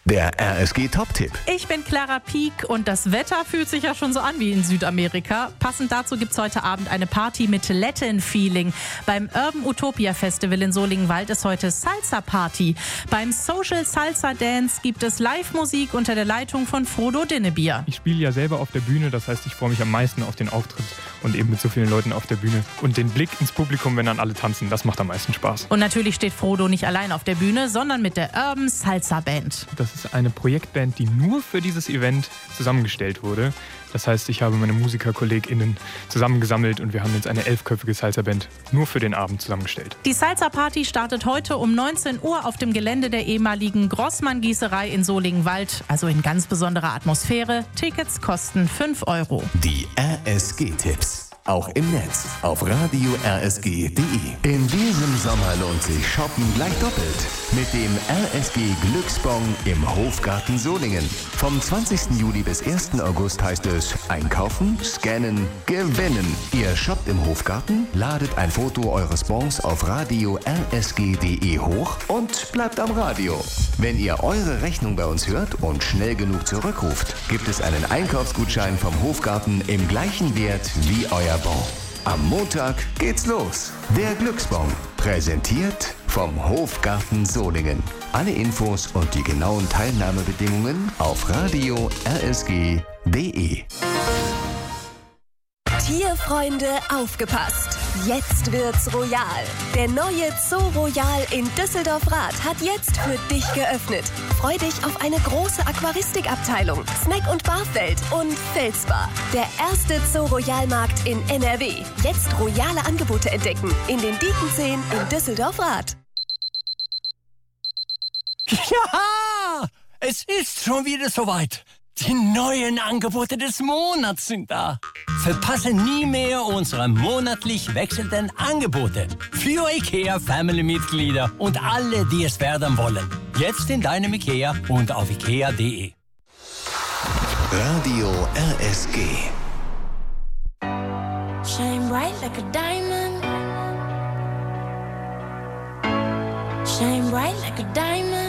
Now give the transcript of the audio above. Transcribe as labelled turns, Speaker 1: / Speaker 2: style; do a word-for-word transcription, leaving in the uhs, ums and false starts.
Speaker 1: der R S G-Top-Tipp.
Speaker 2: Ich bin Clara Pieck und das Wetter fühlt sich ja schon so an wie in Südamerika. Passend dazu gibt es heute Abend eine Party mit Latin-Feeling. Beim Urban Utopia Festival in Solingenwald ist heute Salsa-Party. Beim Social Salsa Dance gibt es Live-Musik unter der Leitung von Frodo Dinnebier.
Speaker 3: Ich spiele ja selber auf der Bühne, das heißt, ich freue mich am meisten auf den Auftritt und eben mit so vielen Leuten auf der Bühne. Und den Blick ins Publikum, wenn dann alle tanzen, das macht am meisten Spaß.
Speaker 2: Und natürlich steht Frodo nicht allein auf der Bühne, sondern mit der Urban Salsa Band.
Speaker 3: Das ist eine Projektband, die nur für dieses Event zusammengestellt wurde. Das heißt, ich habe meine MusikerkollegInnen zusammengesammelt und wir haben jetzt eine elfköpfige Salsa-Band nur für den Abend zusammengestellt.
Speaker 2: Die Salsa-Party startet heute um neunzehn Uhr auf dem Gelände der ehemaligen Grossmann-Gießerei in Solingenwald. Also in ganz besonderer Atmosphäre. Tickets kosten fünf Euro.
Speaker 1: Die R S G-Tipps. Auch im Netz auf radio r s g punkt d e. In diesem Sommer lohnt sich Shoppen gleich doppelt. Mit dem R S G Glücksbon im Hofgarten Solingen. Vom zwanzigsten Juli bis ersten August heißt es einkaufen, scannen, gewinnen. Ihr shoppt im Hofgarten, ladet ein Foto eures Bons auf radio r s g punkt d e hoch und bleibt am Radio. Wenn ihr eure Rechnung bei uns hört und schnell genug zurückruft, gibt es einen Einkaufsgutschein vom Hofgarten im gleichen Wert wie euer Bon. Am Montag geht's los. Der Glücksbon, präsentiert vom Hofgarten Solingen. Alle Infos und die genauen Teilnahmebedingungen auf radio r s g punkt d e.
Speaker 4: Tierfreunde, aufgepasst! Jetzt wird's royal. Der neue Zoo Royal in Düsseldorf-Rath hat jetzt für dich geöffnet. Freu dich auf eine große Aquaristikabteilung, Snack- und Barfeld und Felsbar. Der erste Zoo Royal-Markt in N R W. Jetzt royale Angebote entdecken in den Diekenzehen in Düsseldorf-Rath.
Speaker 5: Ja, es ist schon wieder soweit. Die neuen Angebote des Monats sind da. Verpasse nie mehr unsere monatlich wechselnden Angebote für IKEA Family-Mitglieder und alle, die es werden wollen. Jetzt in deinem IKEA und auf ikea punkt de.
Speaker 1: Radio R S G.
Speaker 6: Shine bright like a diamond. Shine bright like a diamond.